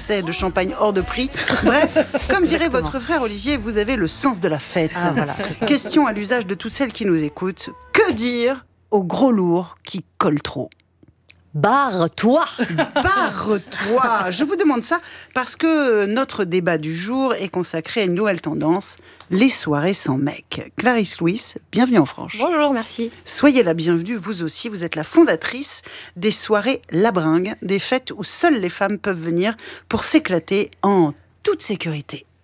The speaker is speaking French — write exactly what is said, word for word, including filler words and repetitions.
excès de champagne hors de prix. Bref, comme dirait votre frère Olivier, vous avez le sens de la fête. Ah, voilà, question à l'usage de toutes celles qui nous écoutent. Que dire aux gros lourds qui collent trop ? Barre-toi. Barre-toi. Je vous demande ça parce que notre débat du jour est consacré à une nouvelle tendance, les soirées sans mec. Clarisse Louis, bienvenue en France. Bonjour, merci. Soyez la bienvenue, vous aussi. Vous êtes la fondatrice des soirées La Bringue, des fêtes où seules les femmes peuvent venir pour s'éclater en toute sécurité.